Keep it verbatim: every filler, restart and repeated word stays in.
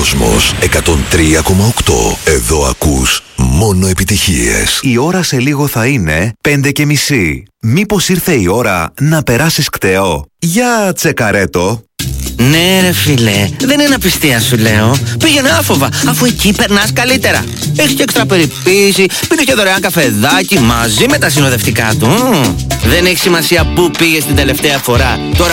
Κόσμος εκατόν τρία κόμμα οκτώ. Εδώ ακούς μόνο επιτυχίες. Η ώρα σε λίγο θα είναι πέντε και μισή. Μήπως ήρθε η ώρα να περάσεις κτεό? Για τσεκαρέτο. Ναι ρε φίλε, δεν είναι απιστία σου λέω. Πήγαινε άφοβα, αφού εκεί περνάς καλύτερα. Έχει και έξτρα περιποίηση, πίνεις και δωρεάν καφεδάκι μαζί με τα συνοδευτικά του. Δεν έχει σημασία πού πήγες την τελευταία φορά. Τώρα